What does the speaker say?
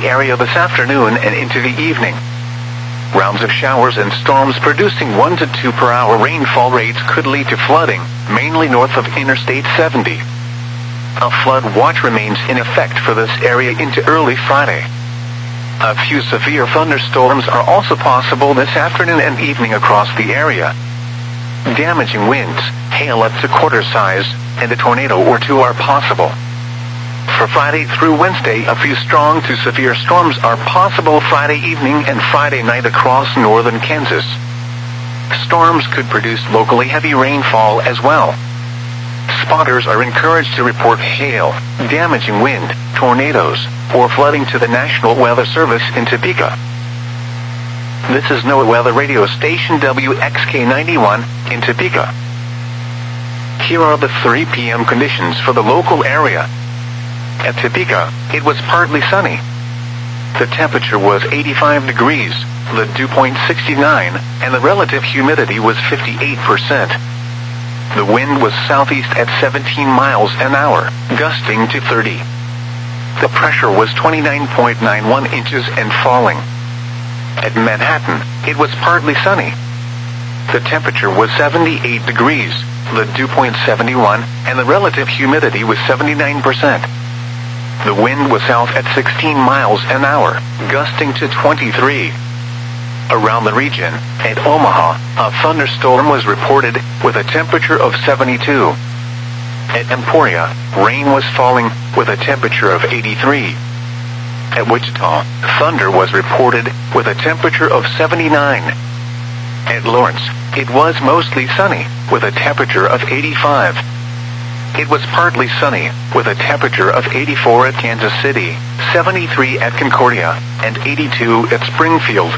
the area this afternoon and into the evening. Rounds of showers and storms producing 1 to 2 per hour rainfall rates could lead to flooding, mainly north of Interstate 70. A flood watch remains in effect for this area into early Friday. A few severe thunderstorms are also possible this afternoon and evening across the area. Damaging winds, hail up to quarter size, and a tornado or two are possible. For Friday through Wednesday, a few strong to severe storms are possible Friday evening and Friday night across northern Kansas. Storms could produce locally heavy rainfall as well. Spotters are encouraged to report hail, damaging wind, tornadoes, or flooding to the National Weather Service in Topeka. This is NOAA Weather Radio Station WXK91 in Topeka. Here are the 3 p.m. conditions for the local area. At Topeka, it was partly sunny. The temperature was 85 degrees, the dew point 69, and the relative humidity was 58%. The wind was southeast at 17 miles an hour, gusting to 30. The pressure was 29.91 inches and falling. At Manhattan, it was partly sunny. The temperature was 78 degrees, the dew point 71, and the relative humidity was 79%. The wind was south at 16 miles an hour, gusting to 23. Around the region, at Omaha, a thunderstorm was reported with a temperature of 72. At Emporia, rain was falling with a temperature of 83. At Wichita, thunder was reported with a temperature of 79. At Lawrence, it was mostly sunny with a temperature of 85. It was partly sunny with a temperature of 84 at Kansas City, 73 at Concordia, and 82 at Springfield.